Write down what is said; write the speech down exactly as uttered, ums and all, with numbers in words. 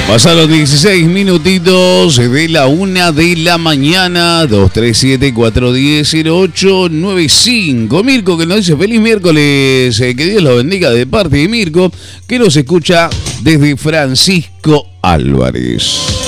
Pasaron dieciséis minutitos de la una de la mañana. Dos tres siete cuatro uno cero cero ocho nueve cinco. Mirko que nos dice feliz miércoles, eh, que Dios los bendiga de parte de Mirko, que nos escucha desde Francisco Álvarez.